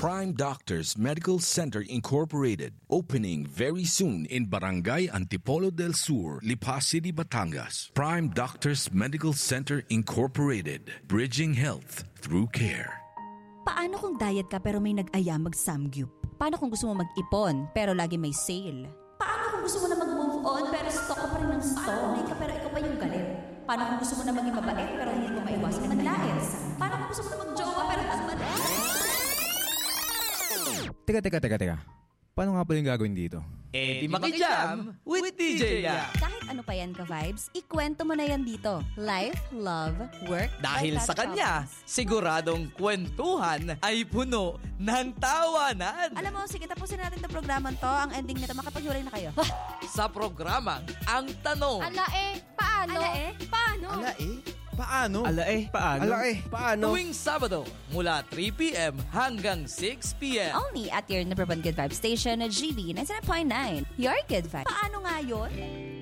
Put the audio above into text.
Prime Doctors Medical Center Incorporated. Opening very soon in Barangay Antipolo del Sur, Lipa City, Batangas. Prime Doctors Medical Center Incorporated. Bridging health through care. Paano kung diet ka pero may nag-aya mag-samgyup? Paano kung gusto mo mag-ipon pero lagi may sale? Paano kung gusto mo na mag-move on pero stock ka pa rin ng stock? Ka pero ikaw pa yung galit? Paano kung gusto mo na maging mabait pero hindi mo maiwasan maglayas? Paano kung gusto mo na mag-jowa pero tamad? Teka. Paano nga pala yung gagawin dito? Di makijam with DJ Ya. Kahit ano pa yan ka-vibes, ikwento mo na yan dito. Life, love, work. Dahil sa kanya, siguradong kwentuhan ay puno ng tawanan. Alam mo, sige, tapusin natin itong programang to. Ang ending nito, makapaghiwalay na kayo. Sa programang Ang Tanong. Paano? Tuwing Sabado, mula 3 p.m. hanggang 6 p.m. Only at your number one good vibe station, GV 97.9. Your good vibe. Paano nga yun?